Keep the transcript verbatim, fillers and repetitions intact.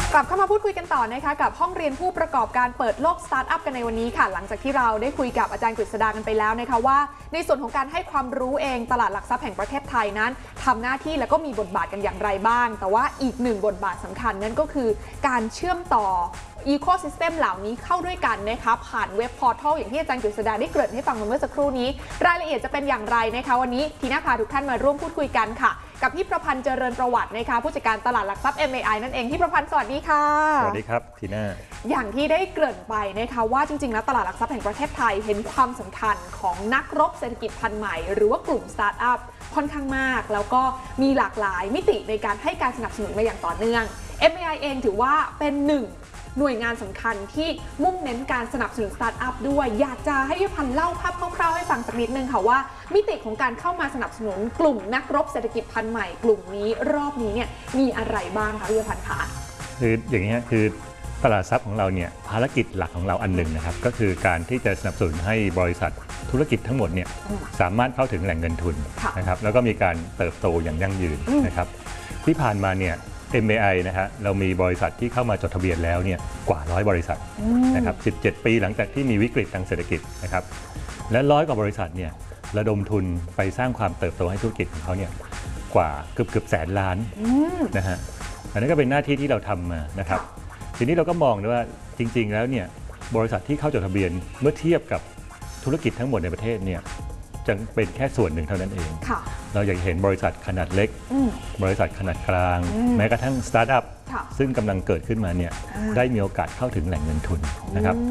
กลับเข้ามาพูดคุยกันต่อนะคะกับห้องเรียนผู้ประกอบการเปิดโลกสตาร์ทอัพกันในวันนี้ค่ะหลังจากที่เราได้คุยกับอาจารย์กฤษดากันไปแล้วนะคะว่าในส่วนของการให้ความรู้เองตลาดหลักทรัพย์แห่งประเทศไทยนั้นทำหน้าที่และก็มีบทบาทกันอย่างไรบ้างแต่ว่าอีกหนึ่งบทบาทสำคัญนั่นก็คือการเชื่อมต่ออีโคซิสเต็มเหล่านี้เข้าด้วยกันนะคะผ่านเว็บพอร์ทัลอย่างที่อาจารย์กฤษดาได้เกริ่นให้ฟังเมื่อสักครู่นี้รายละเอียดจะเป็นอย่างไรนะคะวันนี้ทีน่าพาทุกท่านมาร่วมพูดคุยกันค่ะกับพี่ประพันธ์เจริญประวัตินะคะผู้จัดการตลาดหลักทรัพย์ เอ็ม เอ ไอ นั่นเองพี่ประพันธ์สวัสดีค่ะสวัสดีครับทีน่าอย่างที่ได้เกริ่นไปนะคะว่าจริงๆแล้วตลาดหลักทรัพย์แห่งประเทศไทยเห็นความสำคัญของนักรบเศรษฐกิจพันธุ์ใหม่หรือว่ากลุ่มสตาร์ทอัพค่อนข้างมากแล้วก็มีหลากหลายมิติในการให้การสนับสนุนมาอย่างต่อเนื่อง เอ็ม เอ ไอ เองถือว่าเป็นหนึ่งหน่วยงานสำคัญที่มุ่งเน้นการสนับสนุนสตาร์ทอัพด้วยอยากจะให้พี่พันธ์เล่าภาพคร่าวๆให้ฟังสักนิดนึงค่ะว่ามิติของการเข้ามาสนับสนุนกลุ่มนักรบเศรษฐกิจพันธุ์ใหม่กลุ่มนี้รอบนี้เนี่ยมีอะไรบ้างคะพี่พันธ์คะคืออย่างนี้คือตลาดทรัพย์ของเราเนี่ยภารกิจหลักของเราอันหนึ่งนะครับก็คือการที่จะสนับสนุนให้บริษัทธุรกิจทั้งหมดเนี่ยสามารถเข้าถึงแหล่งเงินทุนนะครับแล้วก็มีการเติบโตอย่างยั่งยืนนะครับที่ผ่านมาเนี่ยเอ็ม เอ ไอ นะฮะเรามีบริษัทที่เข้ามาจดทะเบียนแล้วเนี่ยกว่าร้อยบริษัทนะครับสิบเจ็ดปีหลังจากที่มีวิกฤตทางเศรษฐกิจนะครับและร้อยกว่าบริษัทเนี่ยระดมทุนไปสร้างความเติบโตให้ธุรกิจของเขาเนี่ยกว่าเกือบเกือบแสนล้านนะฮะอันนั้นก็เป็นหน้าที่ที่เราทำมานะครับทีนี้เราก็มองด้วยว่าจริงๆแล้วเนี่ยบริษัทที่เข้าจดทะเบียนเมื่อเทียบกับธุรกิจทั้งหมดในประเทศเนี่ยจะเป็นแค่ส่วนหนึ่งเท่านั้นเองเราอยากเห็นบริษัทขนาดเล็กบริษัทขนาดกลางแม้กระทั่งสตาร์ทอัพซึ่งกำลังเกิดขึ้นมาเนี่ยได้มีโอกาสเข้าถึงแหล่งเงินทุนนะครับ